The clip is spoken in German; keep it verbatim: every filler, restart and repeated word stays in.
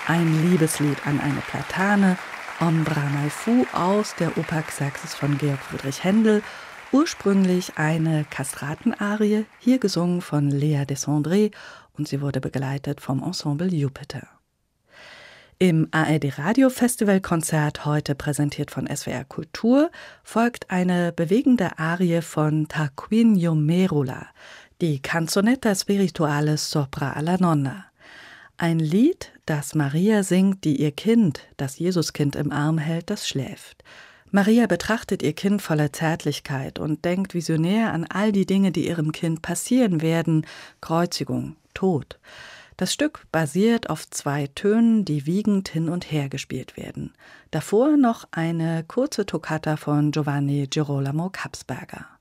Ein Liebeslied an eine Platane, Ombra mai fu aus der Oper Xerxes von Georg Friedrich Händel, ursprünglich eine Kastratenarie, hier gesungen von Léa Desandré und sie wurde begleitet vom Ensemble Jupiter. Im A R D-Radio-Festivalkonzert, heute präsentiert von S W R Kultur, folgt eine bewegende Arie von Tarquinio Merula, die Canzonetta Spirituale Sopra alla Nonna. Ein Lied, das Maria singt, die ihr Kind, das Jesuskind im Arm hält, das schläft. Maria betrachtet ihr Kind voller Zärtlichkeit und denkt visionär an all die Dinge, die ihrem Kind passieren werden: Kreuzigung, Tod. Das Stück basiert auf zwei Tönen, die wiegend hin und her gespielt werden. Davor noch eine kurze Toccata von Giovanni Girolamo Kapsberger.